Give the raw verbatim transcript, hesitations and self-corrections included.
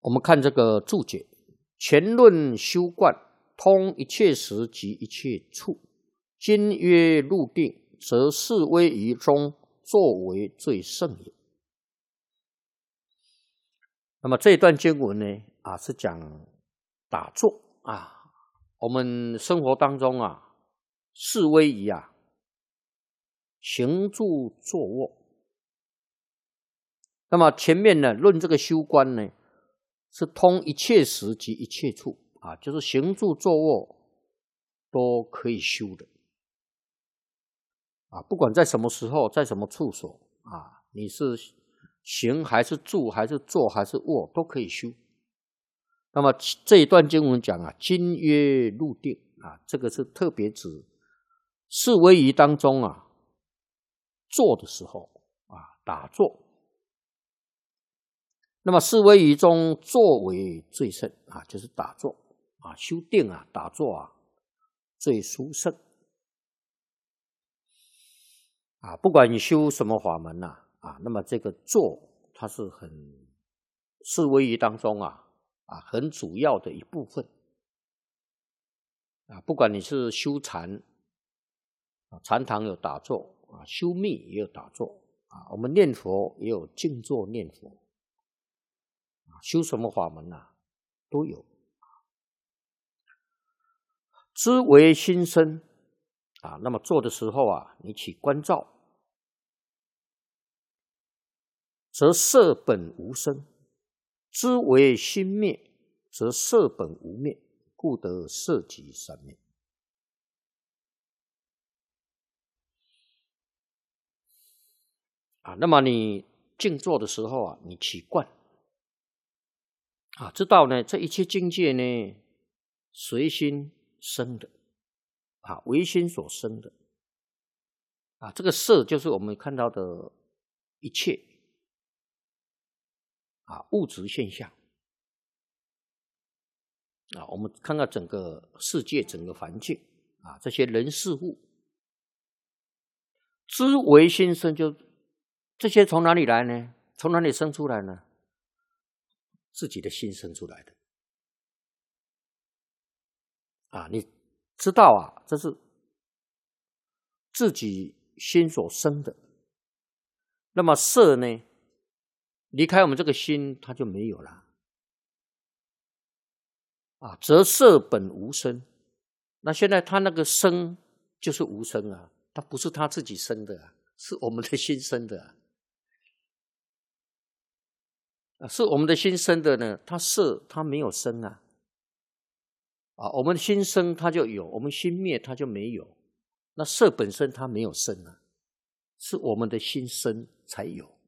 我们看这个注解，前论修观，通一切时及一切处。今曰入定，则是威仪中作为最胜也。那么这一段经文呢，啊，是讲打坐啊。我们生活当中啊，四威仪啊，行住坐卧。那么前面呢，论这个修观呢，是通一切时及一切处啊，就是行住坐卧都可以修的啊，不管在什么时候，在什么处所啊，你是行还是住还是坐还是卧都可以修。那么这一段经文讲啊，今曰入定啊，这个是特别指四威仪当中啊，坐的时候啊，打坐。那么四威仪中坐为最胜啊，就是打坐啊，修定啊，打坐啊，最殊胜啊。不管你修什么法门呐 啊, 啊，那么这个坐它是很四威仪当中啊啊很主要的一部分啊。不管你是修禅啊，禅堂有打坐啊，修密也有打坐啊，我们念佛也有静坐念佛。修什么法门啊，都有。知为心生啊，那么做的时候啊，你起观照，则色本无生；知为心灭，则色本无灭，故得色即三灭。啊，那么你静坐的时候啊，你起观。啊，知道呢，这一切境界呢，随心生的，啊，唯心所生的，啊，这个色就是我们看到的一切，啊，物质现象，啊，我们看到整个世界、整个环境，啊，这些人事物，知唯心生，就这些从哪里来呢？从哪里生出来呢？自己的心生出来的啊，你知道啊，这是自己心所生的。那么色呢，离开我们这个心，它就没有了啊。则色本无生，那现在它那个生就是无生啊，它不是他自己生的啊，是我们的心生的啊。是我们的心生的呢，它色它没有生啊，啊，我们心生它就有，我们心灭它就没有。那色本身它没有生啊，是我们的心生才有。